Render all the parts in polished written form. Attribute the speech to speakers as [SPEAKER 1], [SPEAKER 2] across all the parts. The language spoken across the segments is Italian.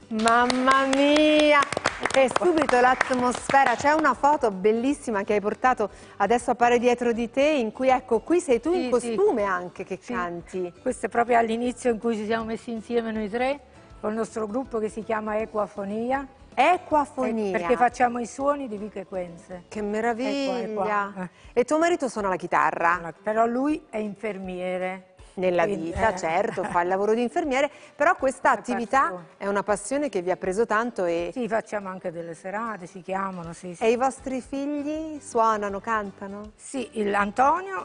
[SPEAKER 1] Mamma mia! E subito l'atmosfera, c'è una foto bellissima che hai portato, adesso appare dietro di te, in cui ecco, qui sei tu in costume anche che canti.
[SPEAKER 2] Questo è proprio all'inizio in cui ci siamo messi insieme noi tre, con il nostro gruppo che si chiama Equafonia.
[SPEAKER 1] Equafonia.
[SPEAKER 2] Perché facciamo i suoni di Viquequenze.
[SPEAKER 1] Che meraviglia!
[SPEAKER 2] Ecco.
[SPEAKER 1] E tuo marito suona la chitarra?
[SPEAKER 2] Però lui è infermiere.
[SPEAKER 1] Nella vita, certo, fa il lavoro di infermiere, però questa attività è una passione che vi ha preso tanto e...
[SPEAKER 2] Sì, facciamo anche delle serate, ci chiamano, sì.
[SPEAKER 1] E i vostri figli suonano, cantano?
[SPEAKER 2] Sì, Antonio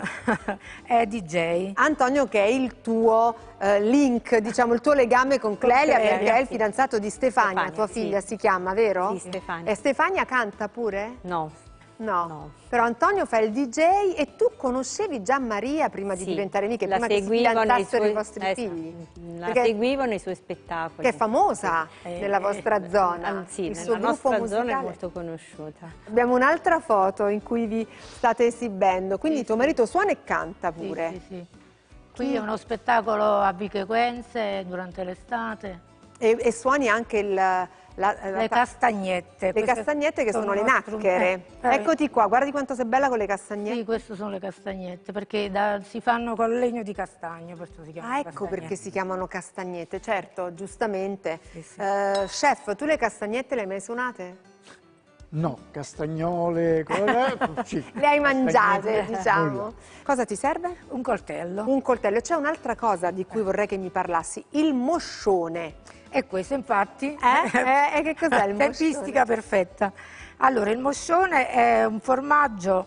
[SPEAKER 2] è DJ.
[SPEAKER 1] Antonio che è il tuo link, diciamo il tuo legame con Clelia, perché è il fidanzato di Stefania, tua figlia si chiama, vero?
[SPEAKER 3] Sì, Stefania.
[SPEAKER 1] E Stefania canta pure?
[SPEAKER 3] No.
[SPEAKER 1] No. Però Antonio fa il DJ e tu conoscevi già Maria prima di diventare amiche, prima che si fidanzassero i vostri figli?
[SPEAKER 3] La seguivo nei suoi spettacoli.
[SPEAKER 1] Che è famosa nella vostra zona.
[SPEAKER 3] Sì,
[SPEAKER 1] il
[SPEAKER 3] nella
[SPEAKER 1] suo gruppo
[SPEAKER 3] nostra
[SPEAKER 1] musicale
[SPEAKER 3] zona è molto conosciuta.
[SPEAKER 1] Abbiamo un'altra foto in cui vi state esibendo, quindi tuo marito suona e canta pure.
[SPEAKER 2] Sì. Qui è uno spettacolo a Viquequenze durante l'estate.
[SPEAKER 1] E suoni anche
[SPEAKER 2] le castagnette.
[SPEAKER 1] Le castagnette che sono le nacchere. Eccoti qua, guardi quanto sei bella con le castagnette.
[SPEAKER 2] Sì, queste sono le castagnette, perché si fanno con legno di castagno, perciò si chiamano
[SPEAKER 1] ecco perché si chiamano castagnette, certo, giustamente.
[SPEAKER 2] Sì.
[SPEAKER 1] Chef, tu le castagnette le hai mai suonate?
[SPEAKER 4] No, castagnole, sì.
[SPEAKER 1] Le hai mangiate, diciamo. Cosa ti serve?
[SPEAKER 2] Un coltello.
[SPEAKER 1] Un coltello. C'è un'altra cosa di cui vorrei che mi parlassi, il moscione.
[SPEAKER 2] E questo infatti
[SPEAKER 1] E che cos'è il moscione?
[SPEAKER 2] tempistica perfetta. Allora, il moscione è un formaggio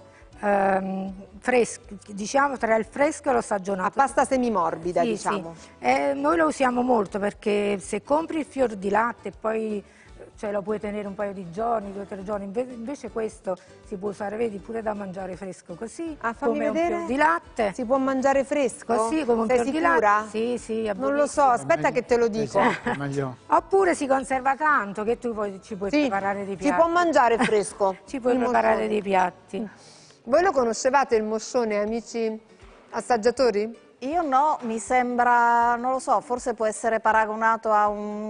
[SPEAKER 2] fresco, diciamo tra il fresco e lo stagionato.
[SPEAKER 1] A pasta semimorbida, diciamo.
[SPEAKER 2] Sì. Noi lo usiamo molto perché se compri il fior di latte e poi lo puoi tenere un paio di giorni, 2 o 3 giorni, invece questo si può usare, vedi, pure da mangiare fresco, così, come un fior di latte.
[SPEAKER 1] Si può mangiare fresco?
[SPEAKER 2] Così, come un fior di latte? Sì,
[SPEAKER 1] non lo so, aspetta che te lo dico.
[SPEAKER 2] Oppure si conserva tanto che tu ci puoi preparare dei piatti.
[SPEAKER 1] Si può mangiare fresco.
[SPEAKER 2] Ci puoi preparare dei piatti.
[SPEAKER 1] Voi lo conoscevate il moscione, amici assaggiatori?
[SPEAKER 5] Io no, mi sembra, non lo so, forse può essere paragonato a un